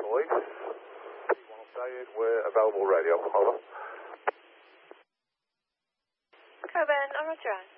Police. P1 updated, we're available radio. Over. Coben, on Roger.